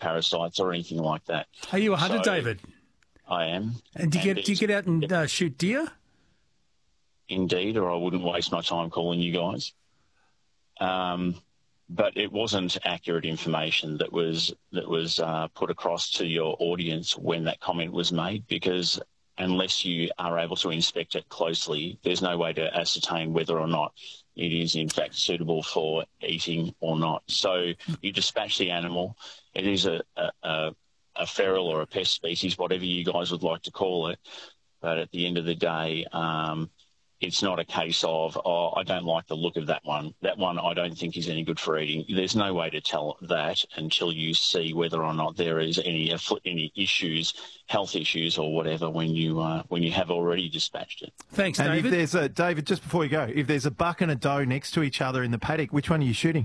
parasites or anything like that. Are you a hunter, So, David? I am. And do you get out and shoot deer? Indeed, or I wouldn't waste my time calling you guys. But it wasn't accurate information that was put across to your audience when that comment was made, because unless you are able to inspect it closely, there's no way to ascertain whether or not it is in fact suitable for eating or not. So you dispatch the animal. It is a feral or a pest species, whatever you guys would like to call it. But at the end of the day, it's not a case of, oh, I don't like the look of that one. That one I don't think is any good for eating. There's no way to tell that until you see whether or not there is any issues, health issues or whatever, when you have already dispatched it. Thanks, and David. If there's David, just before you go, if there's a buck and a doe next to each other in the paddock, which one are you shooting?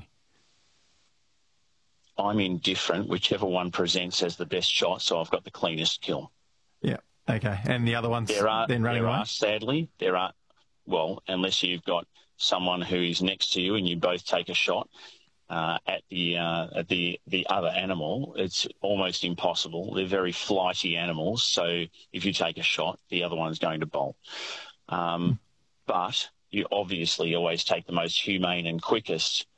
I'm indifferent, whichever one presents as the best shot, so I've got the cleanest kill. Yeah, okay. And the other one's then running away? Sadly, there are. Well, unless you've got someone who is next to you and you both take a shot at the other animal, it's almost impossible. They're very flighty animals, so if you take a shot, the other one's going to bolt. But you obviously always take the most humane and quickest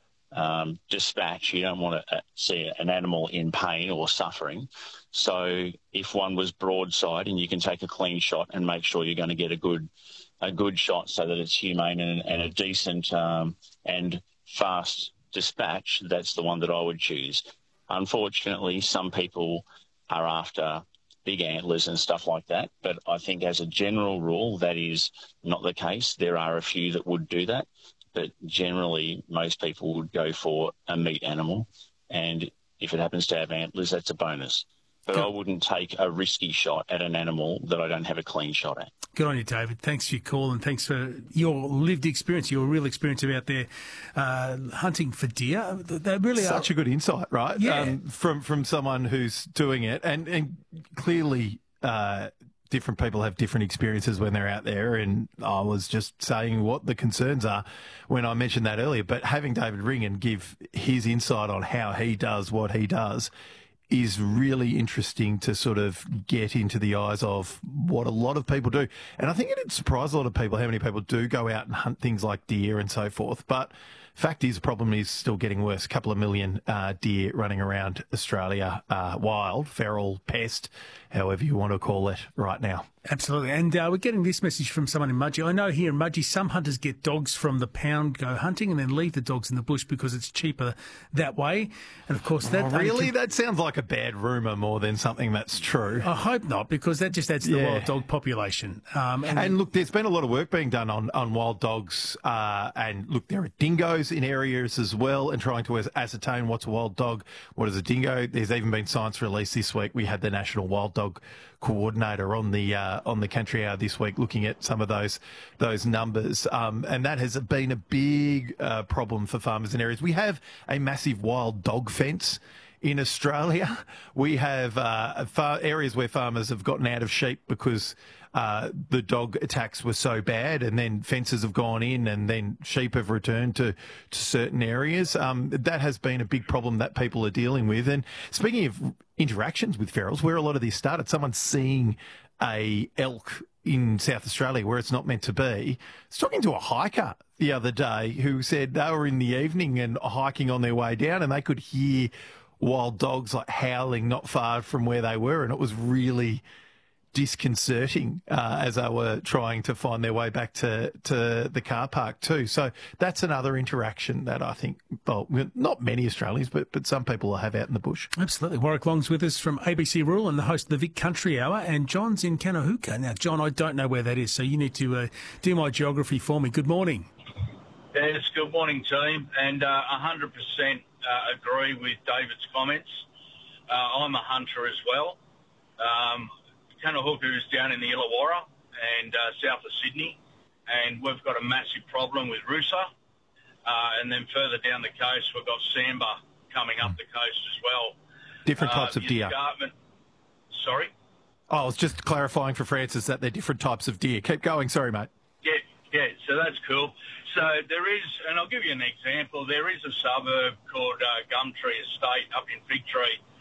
dispatch. You don't want to see an animal in pain or suffering. So if one was broadside, and you can take a clean shot and make sure you're going to get a good shot so that it's humane and a decent and fast dispatch, that's the one that I would choose. Unfortunately, some people are after big antlers and stuff like that, but I think as a general rule, that is not the case. There are a few that would do that, but generally most people would go for a meat animal, and if it happens to have antlers, that's a bonus. But I wouldn't take a risky shot at an animal that I don't have a clean shot at. Good on you, David. Thanks for your call and thanks for your lived experience, your real experience out there hunting for deer. They really are such a good insight, right? Yeah. From someone who's doing it, and clearly different people have different experiences when they're out there. And I was just saying what the concerns are when I mentioned that earlier. But having David ring and give his insight on how he does what he does is really interesting to sort of get into the eyes of what a lot of people do. And I think it'd surprise a lot of people how many people do go out and hunt things like deer and so forth. But fact is, the problem is still getting worse. A couple of million deer running around Australia, wild, feral, pest, however you want to call it right now. Absolutely. And we're getting this message from someone in Mudgee. I know here in Mudgee, some hunters get dogs from the pound, go hunting, and then leave the dogs in the bush because it's cheaper that way. And, of course, that... really? That sounds like a bad rumour more than something that's true. I hope not, because that just adds to the wild dog population. And, look, there's been a lot of work being done on wild dogs. And, look, there are dingoes in areas as well, and trying to ascertain what's a wild dog, what is a dingo. There's even been science released this week. We had the National Wild Dog Coordinator on the Country Hour this week looking at some of those numbers, and that has been a big problem for farmers in areas. We have a massive wild dog fence in Australia. We have areas where farmers have gotten out of sheep because the dog attacks were so bad, and then fences have gone in, and then sheep have returned to certain areas. That has been a big problem that people are dealing with. And speaking of interactions with ferals, where a lot of this started, someone seeing a elk in South Australia where it's not meant to be. I was talking to a hiker the other day who said they were in the evening and hiking on their way down, and they could hear wild dogs like howling not far from where they were, and it was really disconcerting as they were trying to find their way back to the car park too. So that's another interaction that I think, well, not many Australians, but some people have out in the bush. Absolutely. Warwick Long's with us from ABC Rural and the host of the Vic Country Hour, and John's in Kanahuka. Now, John, I don't know where that is, so you need to do my geography for me. Good morning. Yes, good morning, team, and 100% agree with David's comments. I'm a hunter as well. Kanahuka is down in the Illawarra and south of Sydney, and we've got a massive problem with Rusa. And then further down the coast, we've got Samba coming up the coast as well. Different types of deer. Sorry? Oh, I was just clarifying for Francis that they're different types of deer. Keep going. Sorry, mate. Yeah, so that's cool. So there is, and I'll give you an example, there is a suburb called Gumtree Estate up in Fig Tree,